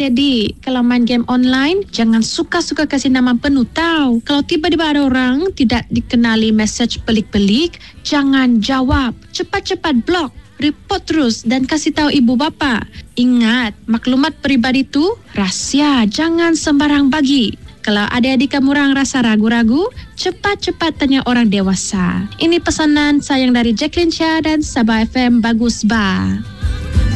adik-adik, kalau main game online, jangan suka-suka kasih nama penuh tahu. Kalau tiba-tiba ada orang tidak dikenali mesej pelik-pelik, jangan jawab. Cepat-cepat blok, report terus dan kasih tahu ibu bapa. Ingat, maklumat peribadi itu rahsia, jangan sembarang bagi. Kalau adik-adik kamu orang rasa ragu-ragu, cepat-cepat tanya orang dewasa. Ini pesanan sayang dari Jacqueline Chia dan Sabah FM Bagus Ba.